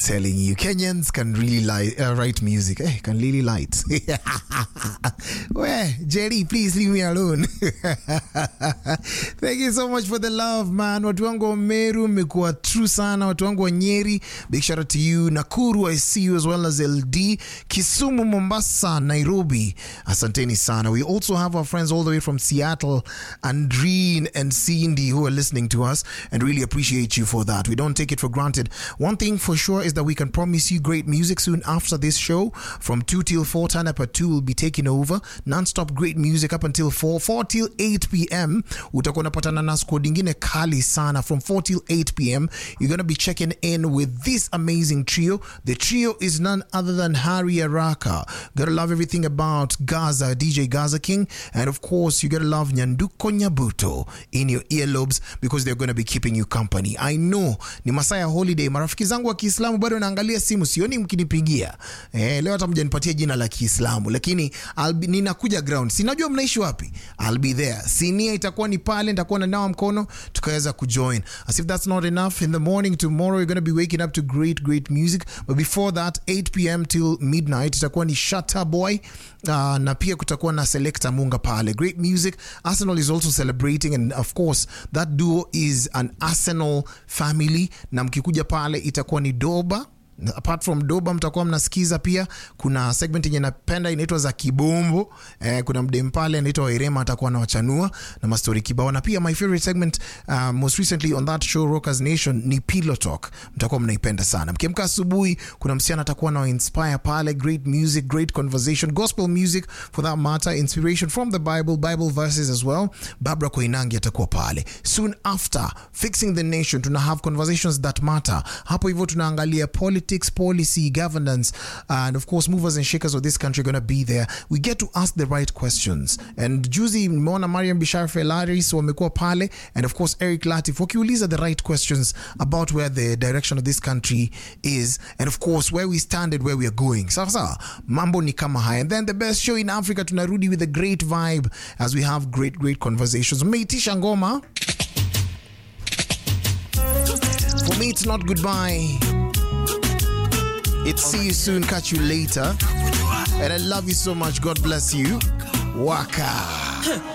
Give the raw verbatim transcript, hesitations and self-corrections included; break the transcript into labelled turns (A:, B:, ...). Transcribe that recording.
A: telling you, Kenyans can really li- uh, write music. Hey, can really light. Well, Jerry, please leave me alone. Thank you so much for the love, man. Watu wangu wa Meru mmekuwa true sana. Watu wangu wa Nyeri, big shout out to you. Nakuru, I see you, as well as L D. Kisumu, Mombasa, Nairobi, asanteni sana. We also have our friends all the way from Seattle, Andreen and Cindy, who are listening to us, and really appreciate you for that. We don't take it for granted. One thing for sure is that we can promise you great music soon after this show. From two till four, Tanapa two will be taking over. Non-stop great music up until four. four till eight p.m. Utakuwa unapatana na squad ingine kali sana. From four till eight p.m. You're going to be checking in with this amazing trio. The trio is none other than Harry Araka. Gotta love everything about Gaza, D J Gaza King. And of course, you gotta love Nyanduko Nyabuto in your earlobes, because they're going to be keeping you company. I know ni Masaya holiday. Marafiki zangu wa Kiislamu bado naangalia simu, sioni mkinipigia. Eh, leo hata mjanipatia jina la Kiislamu, lakini be, ninakuja ground. Sinajua mnaishi wapi. I'll be there. Sinia itakuwa ni pale, nitakuwa na nawa mkono, tukaweza kujoin. As if that's not enough, in the morning tomorrow you're going to be waking up to great great music. But before that, eight p.m. till midnight itakuwa ni Shatta Boy. Uh, na pia kutakuwa na Selecta Munga pale. Great music. Arsenal is also celebrating, and of course that duo is an Arsenal family. Na mkikuja pale itakuwa ni Doba. Apart from Doba, mtakuwa mnasikiza pia kuna segment yenye napenda inaitwa za Kibombo. Eh, kuna mdem pale anaitwa Irema atakuwa na wachanua na mastori kibao. Na pia my favorite segment uh, most recently on that show Rockers Nation ni Pillow Talk. Mtakuwa mnaipenda sana. Mkiamka asubuhi kuna msichana atakuwa na inspire pale. Great music, great conversation, gospel music for that matter, inspiration from the Bible, Bible verses as well. Barbara Koinangi atakuwa pale. Soon after, Fixing the Nation, tuna have conversations that matter. Hapo hivyo tunaangalia politics, policy, governance, and of course movers and shakers of this country are going to be there. We get to ask the right questions. And juzi Mona Mariam Bishar Felaris wamekuwa pale, and of course Eric Latif wakiuliza the right questions about where the direction of this country is, and of course where we stand and where we are going. Sasa mambo ni kama haya. And then the best show in Africa, tunarudi with a great vibe as we have great great conversations. Meitisha ngoma. For me it's not goodbye. It's see you soon, catch you later. And I love you so much. God bless you. Waka.